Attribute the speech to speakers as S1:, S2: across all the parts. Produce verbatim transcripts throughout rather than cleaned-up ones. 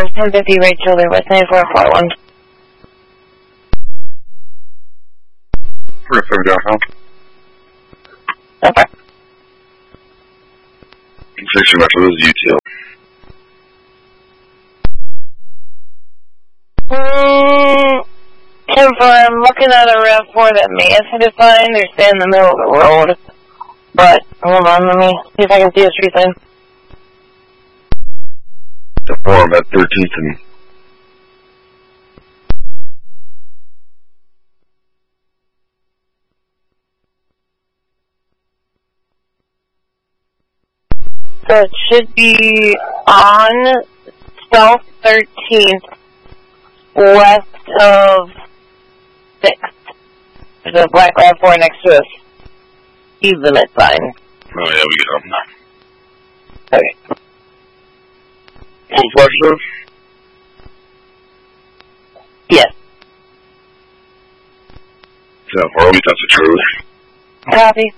S1: Cars ten fifty Rachel, they're West ninety-four four one.
S2: We're going downtown.
S1: Okay.
S2: Six Metro, this is U T L.
S1: Hmm. I'm looking at a RAV four that may have hit a sign. They're staying in the middle of the road. But, hold on, let me see if I can see a street sign.
S2: The forum at thirteenth and...
S1: So it should be on South thirteenth, west of sixth. There's a black RAV four next to us. Speed limit sign.
S2: Oh yeah, we get up now.
S1: Okay.
S2: Full flex
S1: Yes.
S2: So far, we touch the trailer.
S1: Copy.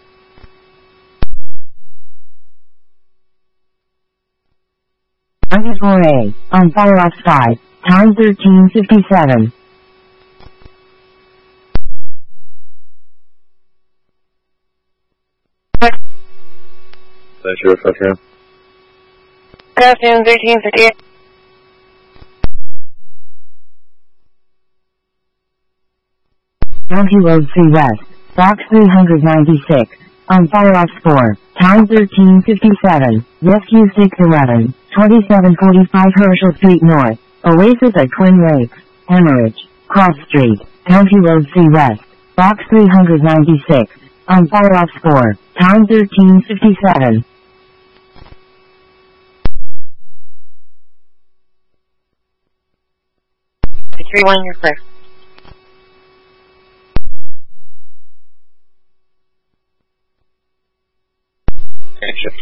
S3: ninety-four A, on fire outside, time thirteen fifty-seven.
S2: Thanks, Sheriff. That's him.
S1: Good afternoon, thirteen fifty-eight.
S3: County Road C West, box three ninety-six, on fire ops four, time thirteen fifty-seven, rescue six eleven, twenty-seven forty-five Herschel Street North, Oasis at Twin Lakes, Hemorrhage, Cross Street, County Road C West, box three ninety-six, on fire ops four, time thirteen fifty-seven.
S1: three one, you're clear.
S2: Thanks,